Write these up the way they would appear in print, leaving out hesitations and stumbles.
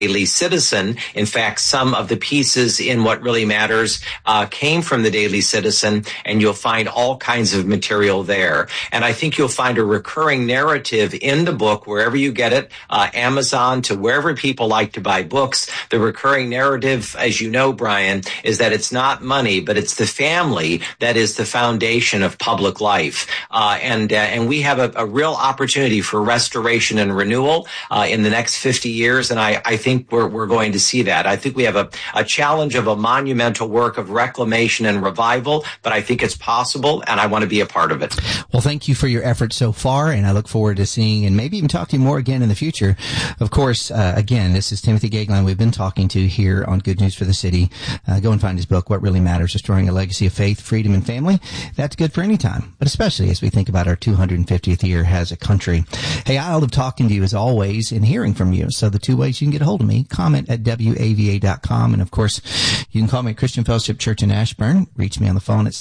Daily Citizen. In fact, some of the pieces in What Really Matters came from the Daily Citizen, and you'll find all kinds of material there. And I think you'll find a recurring narrative in the book, wherever you get it, Amazon to wherever people like to buy books. The recurring narrative, as you know, Brian, is that it's not money, but it's the family that is the foundation of public life. And we have a real opportunity for restoration and renewal in the next 50 years, and I think we're going to see that. I think we have a challenge of a monumental work of reclamation and revival, but I think it's possible, and I want to be a part of it. Well, thank you for your efforts so far, and I look forward to seeing and maybe even talk to you more again in the future. Of course, again, this is Timothy Gagline we've been talking to here on Good News for the City. Go and find his book, What Really Matters, Restoring a Legacy of Faith, Freedom, and Family. That's good for any time, but especially as we think about our 250th year as a country. Hey, I love talking to you as always and hearing from you. So the two ways you can get a hold of me, comment at WAVA.com. And of course, you can call me at Christian Fellowship Church in Ashburn. Reach me on the phone at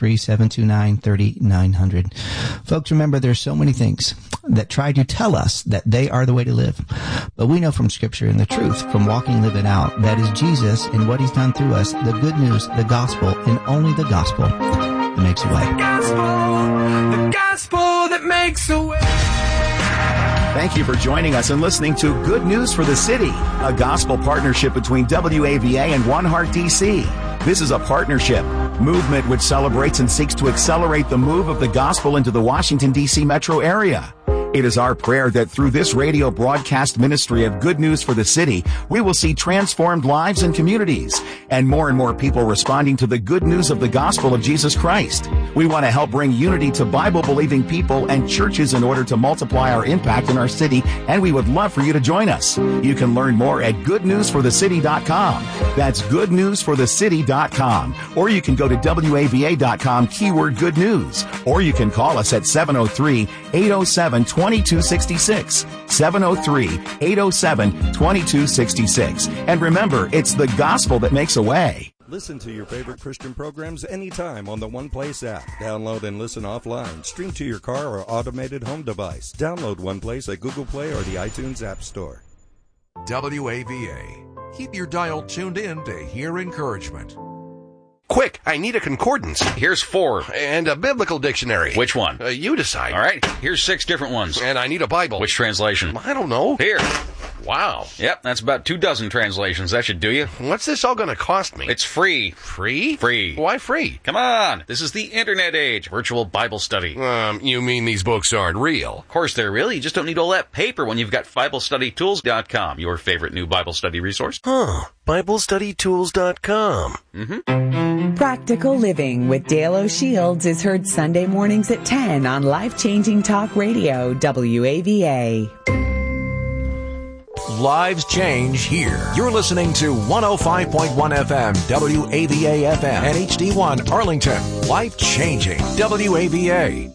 703-729-3900. Folks, remember, there's so many things that try to tell us that they are the way to live. But we know from Scripture and the truth, from walking, living out, that is Jesus and what he's done through us, the good news, the gospel, and only the gospel that makes a way. The gospel that makes a way. Thank you for joining us and listening to Good News for the City, a gospel partnership between WAVA and One Heart DC. This is a partnership movement which celebrates and seeks to accelerate the move of the gospel into the Washington, D.C. metro area. It is our prayer that through this radio broadcast ministry of Good News for the City, we will see transformed lives and communities, and more people responding to the good news of the gospel of Jesus Christ. We want to help bring unity to Bible-believing people and churches in order to multiply our impact in our city, and we would love for you to join us. You can learn more at goodnewsforthecity.com. That's goodnewsforthecity.com. Or you can go to WAVA.com, keyword good news. Or you can call us at 703-807-2266. 703-807-2266. And remember, it's the gospel that makes a way. Listen to your favorite Christian programs anytime on the One Place app. Download and listen offline. Stream to your car or automated home device. Download One Place at Google Play or the iTunes App Store. WAVA. Keep your dial tuned in to hear encouragement. Quick, I need a concordance. Here's 4. And a biblical dictionary. Which one? You decide. All right, here's 6 different ones. And I need a Bible. Which translation? I don't know. Here. Wow. Yep, that's about 24 translations. That should do you. What's this all going to cost me? It's free. Free? Free. Why free? Come on. This is the internet age. Virtual Bible study. You mean these books aren't real? Of course they're real. You just don't need all that paper when you've got BibleStudyTools.com, your favorite new Bible study resource. BibleStudyTools.com. Mm-hmm. Practical Living with Dale O'Shields is heard Sunday mornings at 10 on Life-Changing Talk Radio, WAVA. Lives change here. You're listening to 105.1 FM, WAVA FM, and HD1 Arlington. Life changing, WAVA.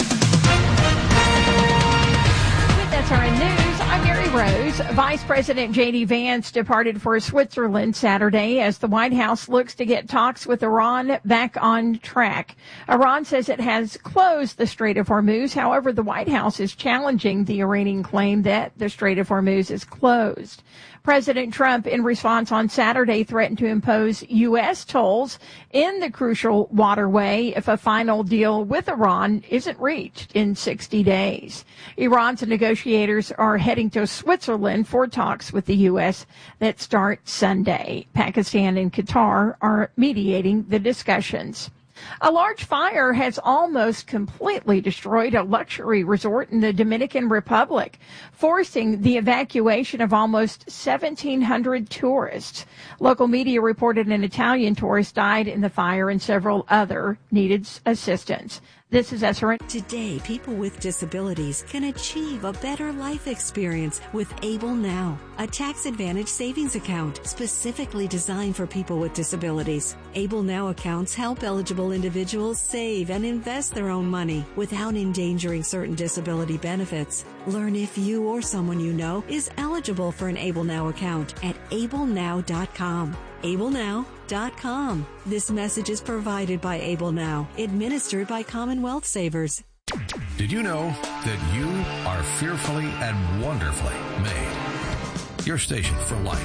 With SRN News, I'm Mary Rose. Vice President J.D. Vance departed for Switzerland Saturday as the White House looks to get talks with Iran back on track. Iran says it has closed the Strait of Hormuz. However, the White House is challenging the Iranian claim that the Strait of Hormuz is closed. President Trump, in response on Saturday, threatened to impose U.S. tolls in the crucial waterway if a final deal with Iran isn't reached in 60 days. Iran's negotiators are heading to Switzerland for talks with the U.S. that start Sunday. Pakistan and Qatar are mediating the discussions. A large fire has almost completely destroyed a luxury resort in the Dominican Republic, forcing the evacuation of almost 1,700 tourists. Local media reported an Italian tourist died in the fire and several other needed assistance. This is SRN. Today, people with disabilities can achieve a better life experience with Able Now, a tax-advantaged savings account specifically designed for people with disabilities. Able Now accounts help eligible individuals save and invest their own money without endangering certain disability benefits. Learn if you or someone you know is eligible for an Able Now account at ablenow.com. ablenow.com. This message is provided by Able Now, administered by Commonwealth Savers. Did you know that you are fearfully and wonderfully made? your station for life.